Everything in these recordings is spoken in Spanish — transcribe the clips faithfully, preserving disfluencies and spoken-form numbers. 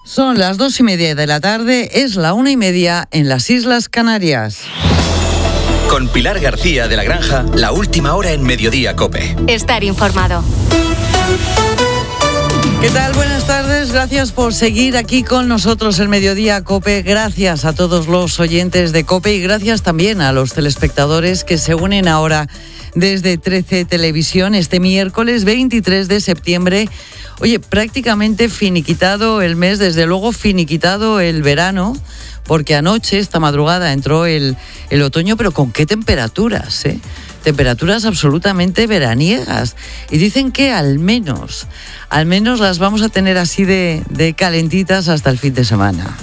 Son las dos y media de la tarde, es la una y media en las Islas Canarias. Con Pilar García de la Granja, la última hora en Mediodía COPE. Estar informado. ¿Qué tal? Buenas tardes, gracias por seguir aquí con nosotros en Mediodía COPE. Gracias a todos los oyentes de COPE y gracias también a los telespectadores que se unen ahora desde trece Televisión este miércoles veintitrés de septiembre. Oye, prácticamente finiquitado el mes, desde luego finiquitado el verano, porque anoche, esta madrugada, entró el, el otoño, pero ¿con qué temperaturas, eh? Temperaturas absolutamente veraniegas. Y dicen que al menos, al menos las vamos a tener así de, de calentitas hasta el fin de semana.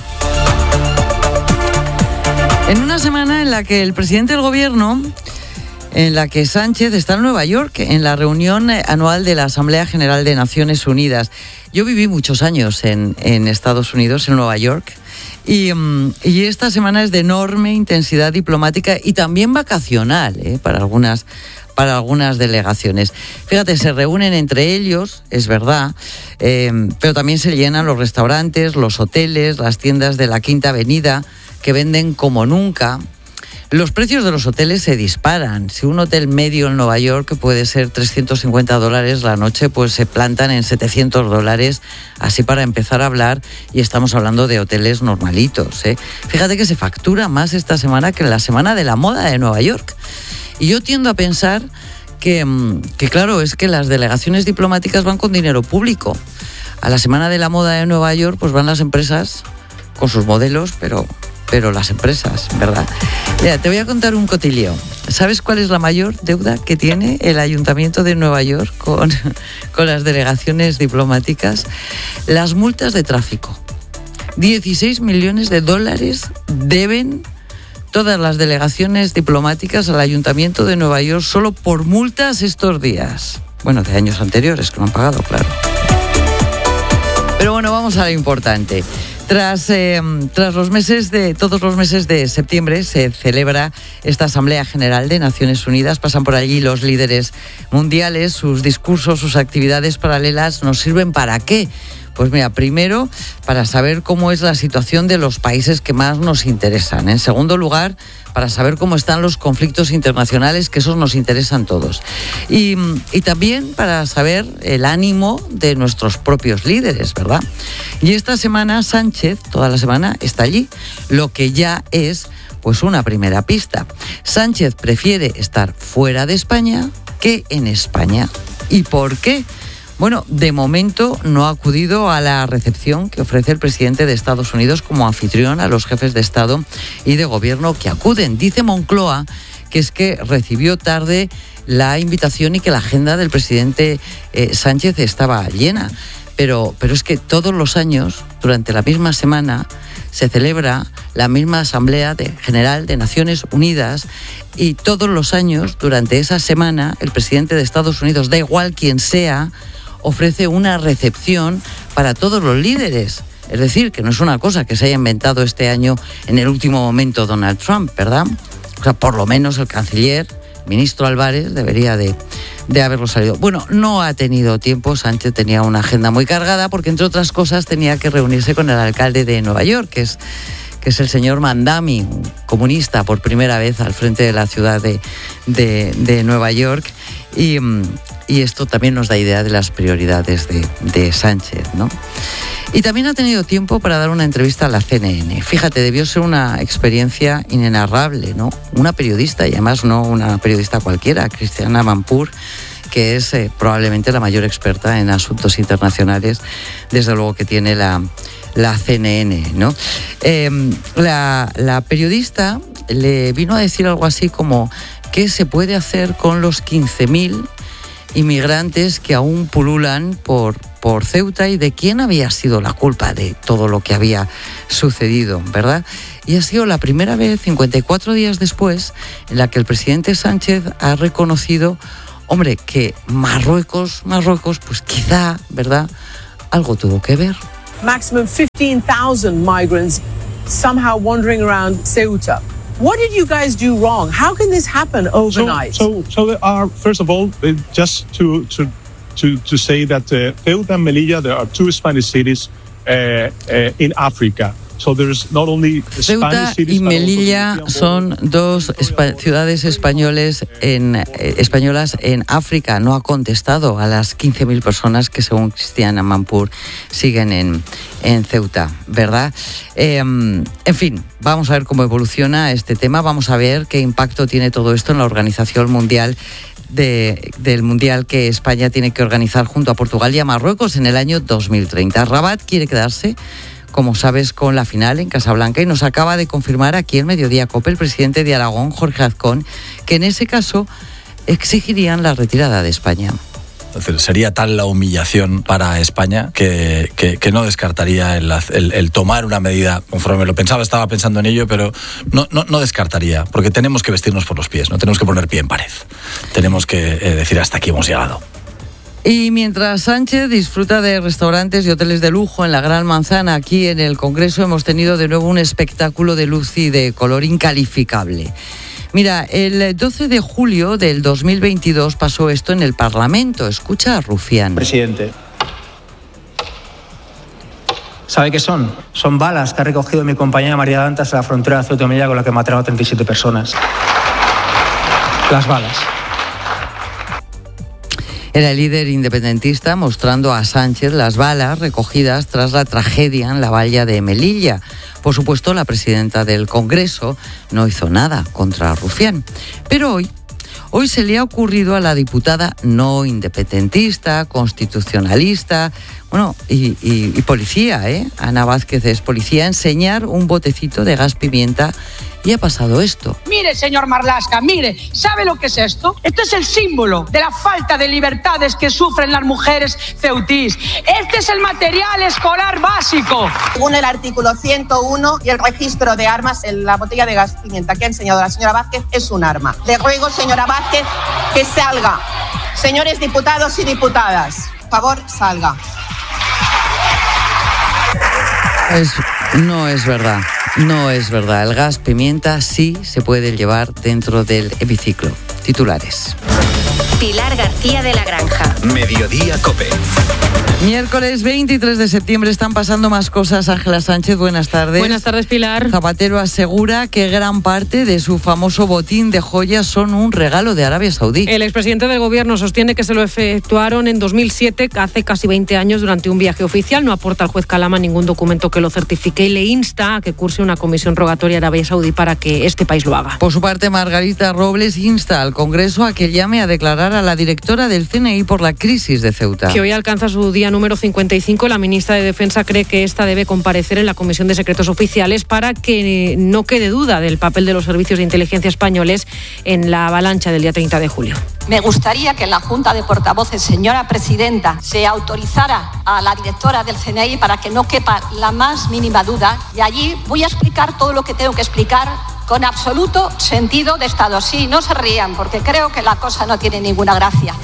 En una semana en la que el presidente del gobierno, en la que Sánchez está en Nueva York, en la reunión anual de la Asamblea General de Naciones Unidas. Yo viví muchos años en, en Estados Unidos, en Nueva York, y, y esta semana es de enorme intensidad diplomática y también vacacional, ¿eh? para algunas, para algunas delegaciones. Fíjate, se reúnen entre ellos, es verdad, eh, pero también se llenan los restaurantes, los hoteles, las tiendas de la Quinta Avenida, que venden como nunca. Los precios de los hoteles se disparan. Si un hotel medio en Nueva York puede ser trescientos cincuenta dólares la noche, pues se plantan en setecientos dólares, así para empezar a hablar, y estamos hablando de hoteles normalitos, ¿eh? Fíjate que se factura más esta semana que en la Semana de la Moda de Nueva York. Y yo tiendo a pensar que, que claro, es que las delegaciones diplomáticas van con dinero público. A la Semana de la Moda de Nueva York pues van las empresas con sus modelos, pero... pero las empresas, ¿verdad? Mira, te voy a contar un cotilleo. ¿Sabes cuál es la mayor deuda que tiene el Ayuntamiento de Nueva York con, con las delegaciones diplomáticas? Las multas de tráfico. dieciséis millones de dólares deben todas las delegaciones diplomáticas al Ayuntamiento de Nueva York solo por multas estos días. Bueno, de años anteriores que no han pagado, claro. Pero bueno, vamos a lo importante. Tras, eh, tras los meses de, todos los meses de septiembre se celebra esta Asamblea General de Naciones Unidas. Pasan por allí los líderes mundiales, sus discursos, sus actividades paralelas. ¿Nos sirven para qué? Pues mira, primero, para saber cómo es la situación de los países que más nos interesan. En segundo lugar, para saber cómo están los conflictos internacionales, que esos nos interesan todos. Y, y también para saber el ánimo de nuestros propios líderes, ¿verdad? Y esta semana Sánchez, toda la semana, está allí, lo que ya es pues una primera pista. Sánchez prefiere estar fuera de España que en España. ¿Y por qué? Bueno, de momento no ha acudido a la recepción que ofrece el presidente de Estados Unidos como anfitrión a los jefes de Estado y de Gobierno que acuden. Dice Moncloa que es que recibió tarde la invitación y que la agenda del presidente eh, Sánchez estaba llena. Pero, pero es que todos los años, durante la misma semana, se celebra la misma Asamblea de, General de Naciones Unidas y todos los años, durante esa semana, el presidente de Estados Unidos, da igual quien sea, ofrece una recepción para todos los líderes. Es decir, que no es una cosa que se haya inventado este año en el último momento Donald Trump, ¿verdad? O sea, por lo menos el canciller, ministro Álvarez, debería de, de haberlo salido. Bueno, no ha tenido tiempo. Sánchez tenía una agenda muy cargada porque, entre otras cosas, tenía que reunirse con el alcalde de Nueva York, que es, que es el señor Mandami, un comunista por primera vez al frente de la ciudad de, de, de Nueva York. Y... Y esto también nos da idea de las prioridades de, de Sánchez, ¿no? Y también ha tenido tiempo para dar una entrevista a la C N N. Fíjate, debió ser una experiencia inenarrable, ¿no? Una periodista, y además no una periodista cualquiera, Christiane Amanpour, que es eh, probablemente la mayor experta en asuntos internacionales, desde luego que tiene la, la C N N, ¿no? Eh, la, la periodista le vino a decir algo así como ¿qué se puede hacer con los quince mil inmigrantes que aún pululan por, por Ceuta y de quién había sido la culpa de todo lo que había sucedido, ¿verdad? Y ha sido la primera vez, cincuenta y cuatro días después, en la que el presidente Sánchez ha reconocido, hombre, que Marruecos, Marruecos, pues quizá, ¿verdad?, algo tuvo que ver. Maximum fifteen thousand migrants somehow wandering around Ceuta. What did you guys do wrong? How can this happen overnight? So, so, so there are, first of all, uh, just to to to to say that uh, Ceuta and Melilla, there are two Spanish cities uh, uh, in Africa. So there's not only the Ceuta Spanish cities, y but also the Melilla European son border. dos espa- ciudades españoles en, eh, españolas en África. No ha contestado a las quince mil personas que, según Cristian Amanpour, siguen en, en Ceuta, ¿verdad? Eh, en fin, vamos a ver cómo evoluciona este tema. Vamos a ver qué impacto tiene todo esto en la Organización Mundial De, del Mundial que España tiene que organizar junto a Portugal y a Marruecos en el año dos mil treinta. Rabat quiere quedarse, como sabes, con la final en Casablanca, y nos acaba de confirmar aquí en Mediodía COPE el presidente de Aragón, Jorge Azcón, que en ese caso exigirían la retirada de España. Es decir, sería tal la humillación para España que, que, que no descartaría el, el, el tomar una medida. Conforme lo pensaba, estaba pensando en ello, pero no, no, no descartaría, porque tenemos que vestirnos por los pies, no tenemos que poner pie en pared. Tenemos que eh, decir hasta aquí hemos llegado. Y mientras Sánchez disfruta de restaurantes y hoteles de lujo en la Gran Manzana, aquí en el Congreso hemos tenido de nuevo un espectáculo de luz y de color incalificable. Mira, el doce de julio del dos mil veintidós pasó esto en el Parlamento. Escucha a Rufián. Presidente, ¿sabe qué son? Son balas que ha recogido mi compañera María Dantas en la frontera de Ceuta y Melilla, con la que mataron a treinta y siete personas. Las balas. Era el líder independentista mostrando a Sánchez las balas recogidas tras la tragedia en la valla de Melilla. Por supuesto, la presidenta del Congreso no hizo nada contra Rufián. Pero hoy, hoy se le ha ocurrido a la diputada no independentista, constitucionalista, bueno, y, y, y policía, ¿eh? Ana Vázquez es policía, enseñar un botecito de gas pimienta. Y ha pasado esto. Mire, señor Marlaska, mire, ¿sabe lo que es esto? Esto es el símbolo de la falta de libertades que sufren las mujeres ceutís. Este es el material escolar básico. Según el artículo ciento uno y el registro de armas, la botella de gas pimienta que ha enseñado la señora Vázquez es un arma. Le ruego, señora Vázquez, que salga. Señores diputados y diputadas, por favor, salga. Es, no es verdad, no es verdad. El gas pimienta sí se puede llevar dentro del hemiciclo. Titulares. Pilar García de la Granja. Mediodía COPE. Miércoles veintitrés de septiembre están pasando más cosas. Ángela Sánchez, buenas tardes. Buenas tardes, Pilar. Zapatero asegura que gran parte de su famoso botín de joyas son un regalo de Arabia Saudí. El expresidente del gobierno sostiene que se lo efectuaron en dos mil siete, hace casi veinte años, durante un viaje oficial. No aporta al juez Calama ningún documento que lo certifique y le insta a que curse una comisión rogatoria a Arabia Saudí para que este país lo haga. Por su parte, Margarita Robles insta al Congreso a que llame a declarar a la directora del C N I por la crisis de Ceuta. Que hoy alcanza su día número cincuenta y cinco, la ministra de Defensa cree que esta debe comparecer en la Comisión de Secretos Oficiales para que no quede duda del papel de los servicios de inteligencia españoles en la avalancha del día treinta de julio. Me gustaría que en la Junta de Portavoces, señora presidenta, se autorizara a la directora del C N I para que no quepa la más mínima duda, y allí voy a explicar todo lo que tengo que explicar con absoluto sentido de Estado. Sí, no se rían, porque creo que la cosa no tiene ninguna gracia.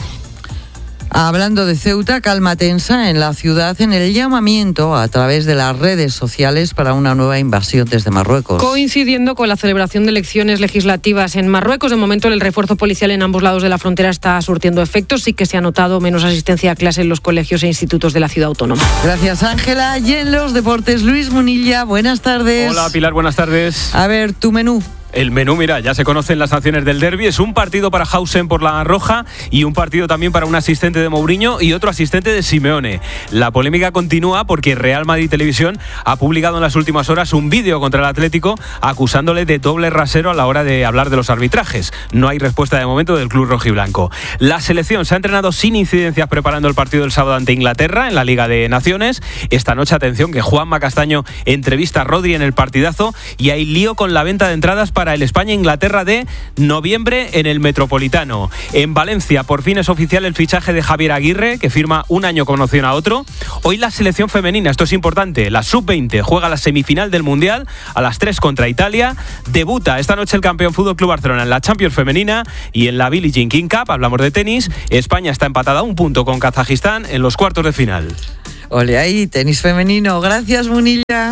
Hablando de Ceuta, calma tensa en la ciudad en el llamamiento a través de las redes sociales para una nueva invasión desde Marruecos. Coincidiendo con la celebración de elecciones legislativas en Marruecos, de momento el refuerzo policial en ambos lados de la frontera está surtiendo efectos. Sí que se ha notado menos asistencia a clase en los colegios e institutos de la ciudad autónoma. Gracias, Ángela. Y en los deportes, Luis Munilla, buenas tardes. Hola, Pilar, buenas tardes. A ver, tu menú. El menú, mira, ya se conocen las sanciones del derbi. Es un partido para Hausen por la roja y un partido también para un asistente de Mourinho y otro asistente de Simeone. La polémica continúa porque Real Madrid Televisión ha publicado en las últimas horas un vídeo contra el Atlético acusándole de doble rasero a la hora de hablar de los arbitrajes. No hay respuesta de momento del club rojiblanco. La selección se ha entrenado sin incidencias preparando el partido del sábado ante Inglaterra en la Liga de Naciones. Esta noche, atención, que Juanma Castaño entrevista a Rodri en el partidazo y hay lío con la venta de entradas para el España-Inglaterra de noviembre en el Metropolitano. En Valencia, por fin es oficial el fichaje de Javier Aguirre, que firma un año con opción a otro. Hoy la selección femenina, esto es importante, la sub veinte juega la semifinal del Mundial a las tres contra Italia. Debuta esta noche el campeón Fútbol Club Barcelona en la Champions femenina y en la Billie Jean King Cup, hablamos de tenis. España está empatada a un punto con Kazajistán en los cuartos de final. Ole ahí, tenis femenino. Gracias, Munilla.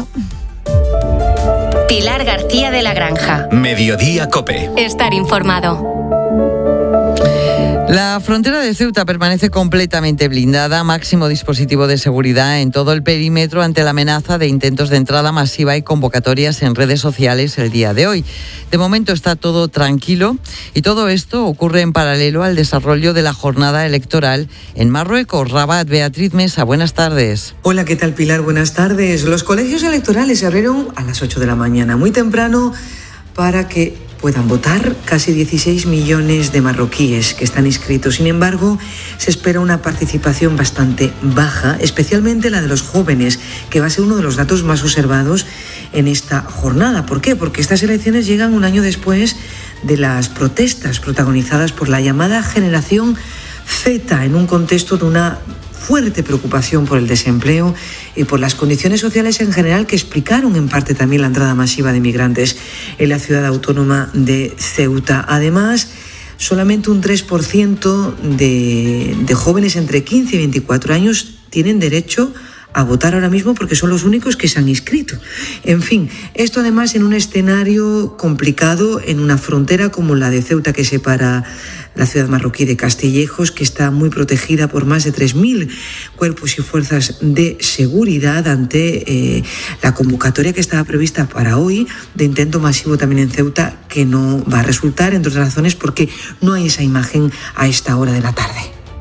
Pilar García de la Granja. Mediodía COPE. Estar informado. La frontera de Ceuta permanece completamente blindada, máximo dispositivo de seguridad en todo el perímetro ante la amenaza de intentos de entrada masiva y convocatorias en redes sociales el día de hoy. De momento está todo tranquilo y todo esto ocurre en paralelo al desarrollo de la jornada electoral en Marruecos. Rabat, Beatriz Mesa, buenas tardes. Hola, ¿qué tal, Pilar? Buenas tardes. Los colegios electorales se abrieron a las ocho de la mañana, muy temprano, para que puedan votar casi dieciséis millones de marroquíes que están inscritos. Sin embargo, se espera una participación bastante baja, especialmente la de los jóvenes, que va a ser uno de los datos más observados en esta jornada. ¿Por qué? Porque estas elecciones llegan un año después de las protestas protagonizadas por la llamada generación Z, en un contexto de una fuerte preocupación por el desempleo y por las condiciones sociales en general, que explicaron en parte también la entrada masiva de migrantes en la ciudad autónoma de Ceuta. Además, solamente un tres por ciento de, de jóvenes entre quince y veinticuatro años tienen derecho a votar ahora mismo, porque son los únicos que se han inscrito. En fin, esto además en un escenario complicado, en una frontera como la de Ceuta, que separa la ciudad marroquí de Castillejos, que está muy protegida por más de tres mil cuerpos y fuerzas de seguridad ante eh, la convocatoria que estaba prevista para hoy de intento masivo también en Ceuta, que no va a resultar, entre otras razones, porque no hay esa imagen a esta hora de la tarde.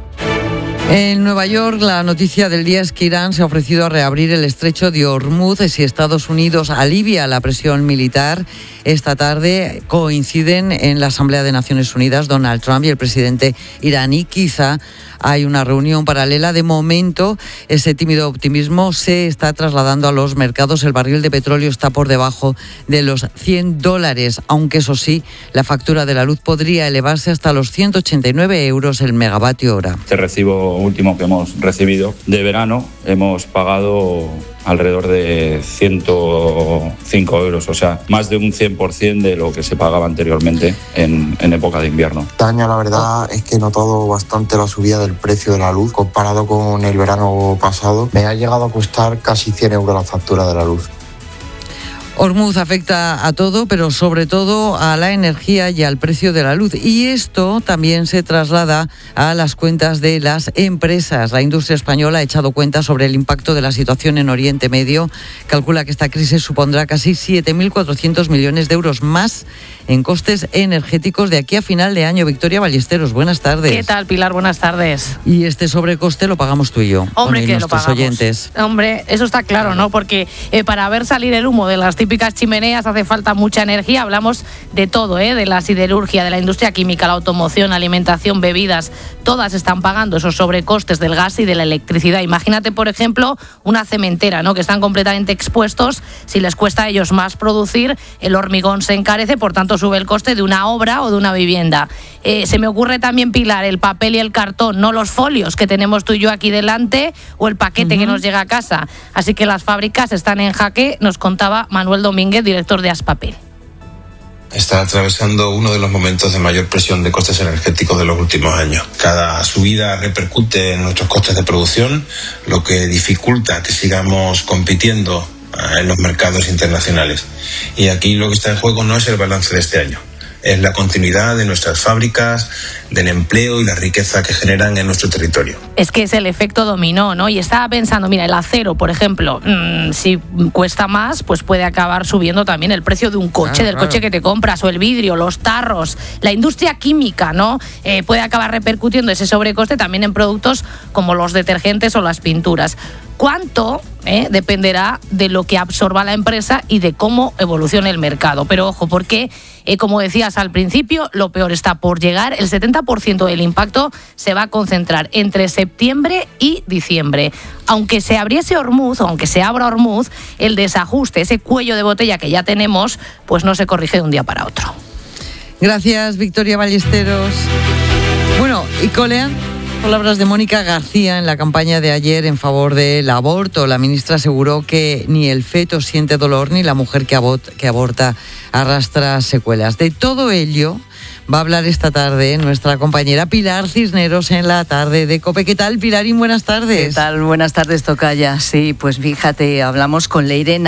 En Nueva York, la noticia del día es que Irán se ha ofrecido a reabrir el estrecho de Hormuz si Estados Unidos alivia la presión militar. Esta tarde coinciden en la Asamblea de Naciones Unidas Donald Trump y el presidente iraní. Quizá hay una reunión paralela. De momento, ese tímido optimismo se está trasladando a los mercados. El barril de petróleo está por debajo de los cien dólares, aunque eso sí, la factura de la luz podría elevarse hasta los ciento ochenta y nueve euros el megavatio hora. Este recibo último que hemos recibido de verano hemos pagado alrededor de ciento cinco euros, o sea, más de un cien por ciento de lo que se pagaba anteriormente en, en época de invierno. Este año la verdad es que he notado bastante la subida del precio de la luz comparado con el verano pasado. Me ha llegado a costar casi cien euros la factura de la luz. Hormuz afecta a todo, pero sobre todo a la energía y al precio de la luz. Y esto también se traslada a las cuentas de las empresas. La industria española ha echado cuenta sobre el impacto de la situación en Oriente Medio. Calcula que esta crisis supondrá casi siete mil cuatrocientos millones de euros más en costes energéticos de aquí a final de año. Victoria Ballesteros, buenas tardes. ¿Qué tal, Pilar? Buenas tardes. Y este sobrecoste lo pagamos tú y yo. Hombre, que nuestros lo pagamos. Oyentes. Hombre, eso está claro, ¿no? Porque eh, para ver salir el humo de las típicas chimeneas hace falta mucha energía. Hablamos de todo, ¿eh? De la siderurgia, de la industria química, la automoción, alimentación, bebidas. Todas están pagando esos sobrecostes del gas y de la electricidad. Imagínate, por ejemplo, una cementera, ¿no? Que están completamente expuestos. Si les cuesta a ellos más producir, el hormigón se encarece, por tanto sube el coste de una obra o de una vivienda. Eh, se me ocurre también, Pilar, el papel y el cartón, no los folios que tenemos tú y yo aquí delante, o el paquete uh-huh. que nos llega a casa. Así que las fábricas están en jaque, nos contaba Manuel Domínguez, director de Aspapel. Está atravesando uno de los momentos de mayor presión de costes energéticos de los últimos años. Cada subida repercute en nuestros costes de producción, lo que dificulta que sigamos compitiendo en los mercados internacionales. Y aquí lo que está en juego no es el balance de este año, es la continuidad de nuestras fábricas, del empleo y la riqueza que generan en nuestro territorio. Es que es el efecto dominó, ¿no? Y estaba pensando, mira, el acero, por ejemplo, mmm, si cuesta más, pues puede acabar subiendo también el precio de un coche, claro, del claro. coche que te compras, o el vidrio, los tarros, la industria química, ¿no? Eh, puede acabar repercutiendo ese sobrecoste también en productos como los detergentes o las pinturas. ¿Cuánto? Eh, dependerá de lo que absorba la empresa y de cómo evolucione el mercado. Pero ojo, porque, eh, como decías al principio, lo peor está por llegar. El setenta por ciento del impacto se va a concentrar entre septiembre y diciembre. Aunque se abriese Hormuz, o aunque se abra Hormuz, el desajuste, ese cuello de botella que ya tenemos, pues no se corrige de un día para otro. Gracias, Victoria Ballesteros. Bueno, y colean palabras de Mónica García en la campaña de ayer en favor del aborto. La ministra aseguró que ni el feto siente dolor ni la mujer que, abot- que aborta arrastra secuelas. De todo ello va a hablar esta tarde nuestra compañera Pilar Cisneros en la tarde de COPE. ¿Qué tal, Pilarín? Buenas tardes. ¿Qué tal? Buenas tardes, tocaya. Sí, pues fíjate, hablamos con Leire